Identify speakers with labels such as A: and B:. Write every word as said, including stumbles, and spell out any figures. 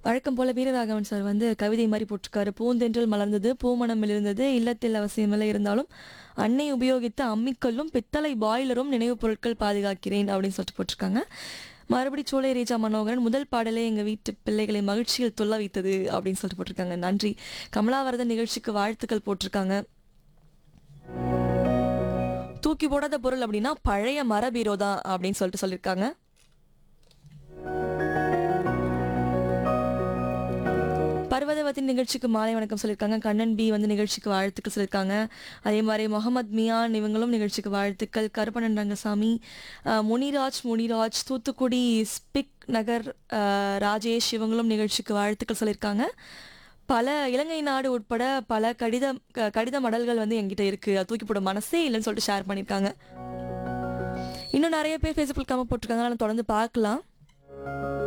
A: வழக்கம் போல வீரராகவன் சார் வந்து கவிதை மாதிரி போட்டிருக்காரு. பூந்தென்றல் மலர்ந்தது, பூமணம் மிளிர்ந்தது, இல்லத்தில் அவசியமில்லை இருந்தாலும் அன்னை உபயோகித்த அம்மிக்கல்லும் பித்தளை பாய்லரும் நினைவுப் பொருட்கள் பாதுகாக்கிறேன் அப்படின்னு சொல்லிட்டு போட்டிருக்காங்க. மறுபடி சோலை ரீஜா மனோகரன் முதல் பாடலே எங்கள் வீட்டு பிள்ளைகளை மகிழ்ச்சியில் துள்ள வைத்தது அப்படின்னு சொல்லிட்டு போட்டிருக்காங்க. நன்றி. கமலாவரதன் நிகழ்ச்சிக்கு வாழ்த்துக்கள் போட்டிருக்காங்க. தூக்கி போடாத பொருள் அப்படின்னா பழைய மர பீரோ தான் அப்படின்னு சொல்லிட்டு சொல்லியிருக்காங்க. பர்வதவத்தின் நிகழ்ச்சிக்கு மாலை வணக்கம் சொல்லியிருக்காங்க. கண்ணன் பி வந்து நிகழ்ச்சிக்கு வாழ்த்துக்கள் சொல்லியிருக்காங்க. அதே மாதிரி முகமது மியான் இவங்களும் நிகழ்ச்சிக்கு வாழ்த்துக்கள். கருப்பணன் ரங்கசாமி, அஹ், முனிராஜ் முனிராஜ் தூத்துக்குடி ஸ்பிக் நகர், அஹ், ராஜேஷ் இவங்களும் நிகழ்ச்சிக்கு வாழ்த்துக்கள் சொல்லியிருக்காங்க. பல இலங்கை நாடு உட்பட பல கடிதம் க- கடித மடல்கள் வந்து என்கிட்ட இருக்கு, அது தூக்கி போட மனசே இல்லைன்னு சொல்லிட்டு ஷேர் பண்ணியிருக்காங்க. இன்னும் நிறைய பேர் ஃபேஸ்புக் கமெண்ட் போட்டிருக்காங்க, நான் தொடர்ந்து பார்க்கலாம்.